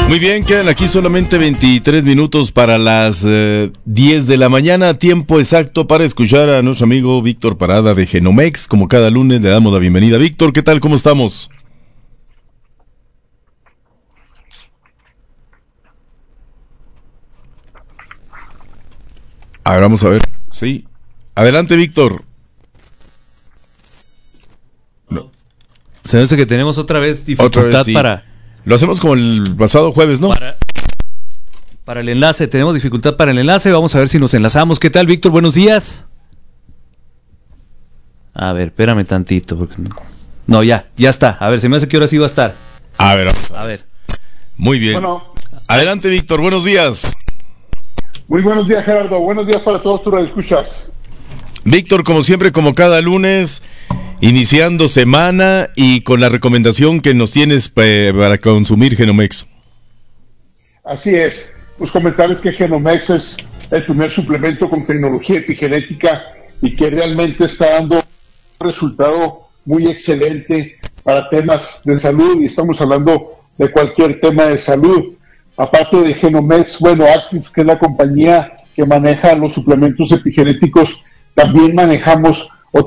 Muy bien, quedan aquí solamente 23 minutos para las 10 de la mañana, tiempo exacto para escuchar a nuestro amigo Víctor Parada de Genomex. Como cada lunes le damos la bienvenida. Víctor, ¿qué tal? ¿Cómo estamos? A ver, vamos a ver. Sí. Adelante, Víctor. No. Se me hace que tenemos otra vez dificultad sí. para... Lo hacemos como el pasado jueves, ¿no? Para el enlace, tenemos dificultad para el enlace. Vamos a ver si nos enlazamos. ¿Qué tal, Víctor? Buenos días. A ver, espérame tantito. Porque... No, ya está. A ver, se me hace que ahora sí va a estar. A ver. A ver. Muy bien. Bueno. Adelante, Víctor. Buenos días. Muy buenos días, Gerardo. Buenos días para todos tus radioescuchas. Víctor, como siempre, como cada lunes, iniciando semana y con la recomendación que nos tienes para consumir Genomex. Así es. Pues comentarles que Genomex es el primer suplemento con tecnología epigenética y que realmente está dando un resultado muy excelente para temas de salud, y estamos hablando de cualquier tema de salud. Aparte de Genomex, bueno, Active, que es la compañía que maneja los suplementos epigenéticos, también manejamos